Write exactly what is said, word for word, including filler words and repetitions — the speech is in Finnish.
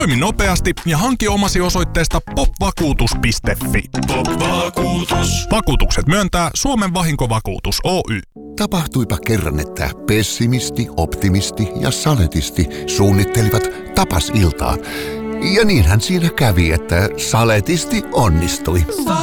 Toimi nopeasti ja hanki omasi osoitteesta pop vakuutus piste fi. Pop-vakuutus. Vakuutukset myöntää Suomen vahinkovakuutus Oy. Tapahtuipa kerran, että pessimisti, optimisti ja saletisti suunnittelivat tapasiltaa. Ja niinhän siinä kävi, että saletisti onnistui.